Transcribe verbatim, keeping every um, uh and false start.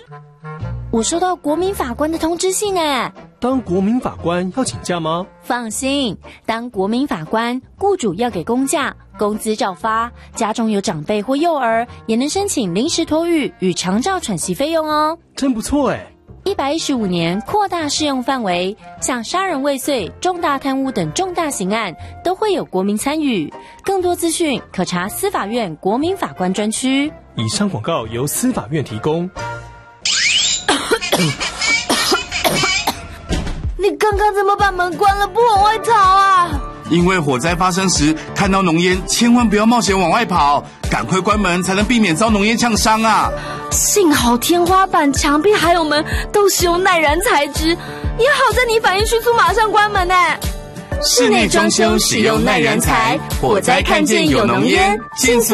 我收到国民法官的通知信诶。 当国民法官要请假吗？ 放心，当国民法官，雇主要给公假，工资照发，家中有长辈或幼儿，也能申请临时托育与长照喘息费用哦。 真不错诶。 一百一十五年扩大适用范围，像杀人未遂、重大贪污等重大刑案都会有国民参与。更多资讯可查司法院国民法官专区。 以上广告由司法院提供。 你刚刚怎么把门关了不往外逃啊？ 因为火灾发生时看到浓烟，千万不要冒险往外跑，赶快关门才能避免遭浓烟呛伤啊！ 幸好天花板、墙壁还有门都使用耐燃材质，也好在你反应迅速，马上关门呢。 室内装修使用耐燃材，火灾看见有浓烟，迅速